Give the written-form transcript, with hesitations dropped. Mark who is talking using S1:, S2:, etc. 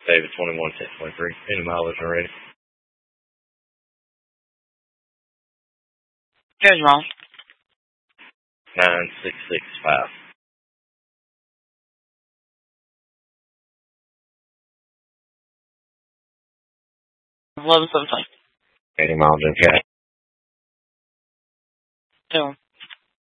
S1: David 211023. Any mileage already?
S2: Here's wrong.
S1: 9665.
S2: 1175.
S1: Any mileage okay?
S2: Two.